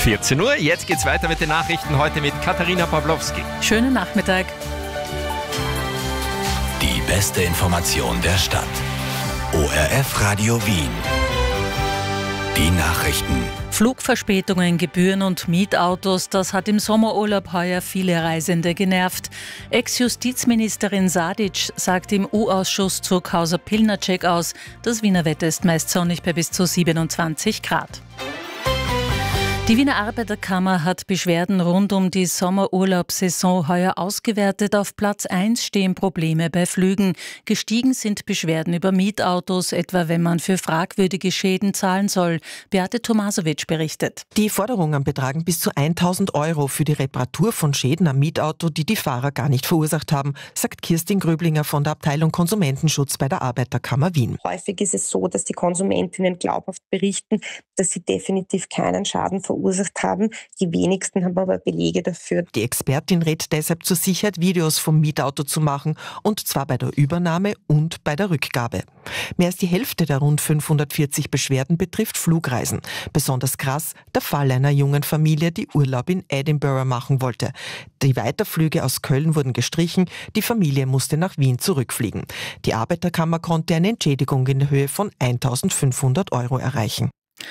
14 Uhr, jetzt geht's weiter mit den Nachrichten, heute mit Katharina Pawlowski. Schönen Nachmittag. Die beste Information der Stadt. ORF Radio Wien. Die Nachrichten. Flugverspätungen, Gebühren und Mietautos, das hat im Sommerurlaub heuer viele Reisende genervt. Ex-Justizministerin Sadic sagt im U-Ausschuss zur Causa Pilnacek aus, das Wiener Wetter ist meist sonnig bei bis zu 27 Grad. Die Wiener Arbeiterkammer hat Beschwerden rund um die Sommerurlaubssaison heuer ausgewertet. Auf Platz 1 stehen Probleme bei Flügen. Gestiegen sind Beschwerden über Mietautos, etwa wenn man für fragwürdige Schäden zahlen soll. Beate Tomasovic berichtet. Die Forderungen betragen bis zu 1.000 € für die Reparatur von Schäden am Mietauto, die die Fahrer gar nicht verursacht haben, sagt Kirstin Gröblinger von der Abteilung Konsumentenschutz bei der Arbeiterkammer Wien. Häufig ist es so, dass die Konsumentinnen glaubhaft berichten, dass sie definitiv keinen Schaden verursacht haben. Die wenigsten haben aber Belege dafür. Die Expertin rät deshalb zur Sicherheit, Videos vom Mietauto zu machen, und zwar bei der Übernahme und bei der Rückgabe. Mehr als die Hälfte der rund 540 Beschwerden betrifft Flugreisen. Besonders krass der Fall einer jungen Familie, die Urlaub in Edinburgh machen wollte. Die Weiterflüge aus Köln wurden gestrichen, die Familie musste nach Wien zurückfliegen. Die Arbeiterkammer konnte eine Entschädigung in der Höhe von 1.500 € erreichen.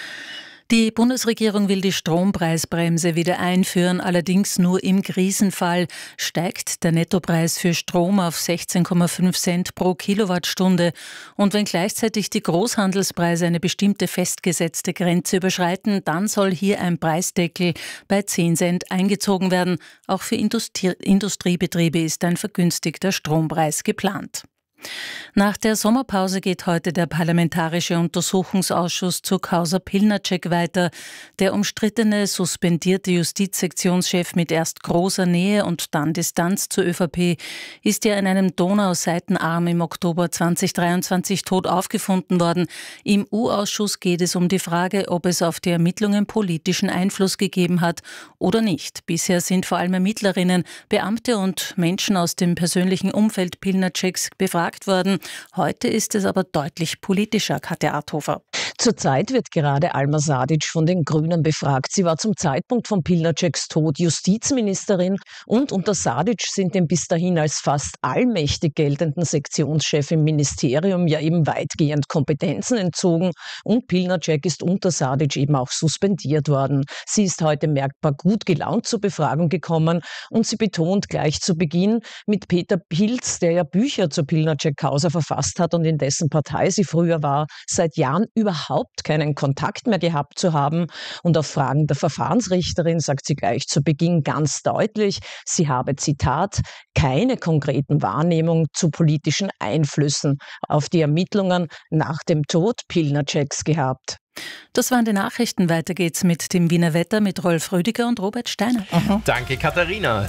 Die Bundesregierung will die Strompreisbremse wieder einführen, allerdings nur im Krisenfall. Steigt der Nettopreis für Strom auf 16,5 Cent pro Kilowattstunde. Und wenn gleichzeitig die Großhandelspreise eine bestimmte festgesetzte Grenze überschreiten, dann soll hier ein Preisdeckel bei 10 Cent eingezogen werden. Auch für Industriebetriebe ist ein vergünstigter Strompreis geplant. Nach der Sommerpause geht heute der Parlamentarische Untersuchungsausschuss zur Causa Pilnacek weiter. Der umstrittene, suspendierte Justizsektionschef mit erst großer Nähe und dann Distanz zur ÖVP ist ja in einem Donauseitenarm im Oktober 2023 tot aufgefunden worden. Im U-Ausschuss geht es um die Frage, ob es auf die Ermittlungen politischen Einfluss gegeben hat oder nicht. Bisher sind vor allem Ermittlerinnen, Beamte und Menschen aus dem persönlichen Umfeld Pilnaceks befragt worden. Heute ist es aber deutlich politischer, Katja Arthofer. Zurzeit wird gerade Alma Sadic von den Grünen befragt. Sie war zum Zeitpunkt von Pilnaceks Tod Justizministerin und unter Sadic sind dem bis dahin als fast allmächtig geltenden Sektionschef im Ministerium ja eben weitgehend Kompetenzen entzogen und Pilnacek ist unter Sadic eben auch suspendiert worden. Sie ist heute merkbar gut gelaunt zur Befragung gekommen und sie betont gleich zu Beginn mit Peter Pilz, der ja Bücher zur Pilnacek-Causa verfasst hat und in dessen Partei sie früher war, seit Jahren überhaupt keinen Kontakt mehr gehabt zu haben. Und auf Fragen der Verfahrensrichterin sagt sie gleich zu Beginn ganz deutlich, sie habe, Zitat, keine konkreten Wahrnehmungen zu politischen Einflüssen auf die Ermittlungen nach dem Tod Pilnaceks gehabt. Das waren die Nachrichten. Weiter geht's mit dem Wiener Wetter mit Rolf Rüdiger und Robert Steiner. Danke, Katharina.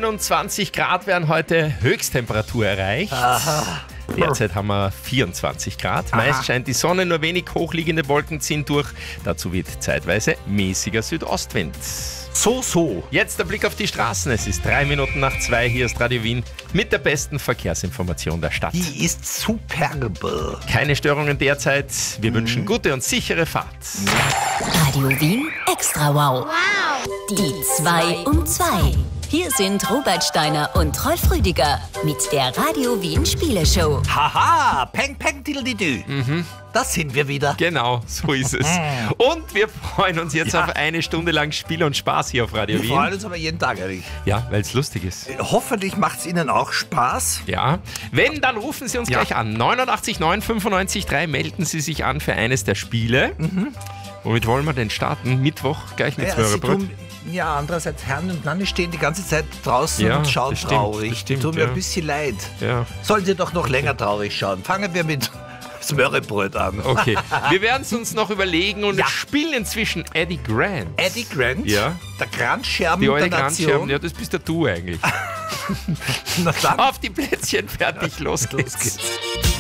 27 Grad werden heute Höchsttemperatur erreicht. Aha. Derzeit haben wir 24 Grad. Meist scheint die Sonne, nur wenig hochliegende Wolken ziehen durch. Dazu wird zeitweise mäßiger Südostwind. So. Jetzt der Blick auf die Straßen. Es ist 3 Minuten nach 2. Hier ist Radio Wien mit der besten Verkehrsinformation der Stadt. Die ist superb. Keine Störungen derzeit. Wir wünschen gute und sichere Fahrt. Radio Wien Extra Wow. Die 2 um 2. Hier sind Robert Steiner und Rolf Rüdiger mit der Radio Wien Spieleshow. Haha, peng, peng, diddle-didü. Das sind wir wieder. Genau, so ist es. Und wir freuen uns jetzt auf eine Stunde lang Spiel und Spaß hier auf Radio Wien. Wir freuen uns aber jeden Tag, ehrlich. Ja, weil es lustig ist. Hoffentlich macht es Ihnen auch Spaß. Ja, wenn, dann rufen Sie uns gleich an. 89 9 95 3, melden Sie sich an für eines der Spiele. Womit wollen wir denn starten? Mittwoch, gleich mit Smörrebröt. Ja, andererseits, Herren und Nanny stehen die ganze Zeit draußen und schauen traurig. Die tun mir ein bisschen leid. Ja. Sollen sie doch noch länger traurig schauen. Fangen wir mit Smörrebröt an. Okay, wir werden es uns noch überlegen und spielen inzwischen Eddie Grant. Eddie Grant? Ja. Der Grandscherben der Nation. Grandscherben, ja, das bist ja du eigentlich. Na dann. Auf die Plätzchen, fertig, los geht's.